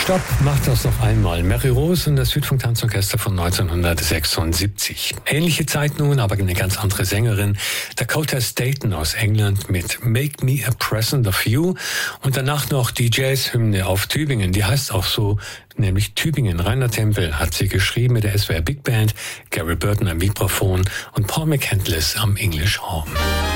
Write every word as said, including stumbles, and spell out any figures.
Stopp, macht das noch einmal. Mary Rose und das Südfunk-Tanzorchester von neunzehnhundertsechsundsiebzig. Ähnliche Zeit nun, aber eine ganz andere Sängerin. Dakota Staton aus England mit Make Me a Present of You. Und danach noch die Jazz-Hymne auf Tübingen. Die heißt auch so, nämlich Tübingen. Rainer Tempel hat sie geschrieben mit der S W R Big Band, Gary Burton am Vibraphon und Paul McCandless am English Horn.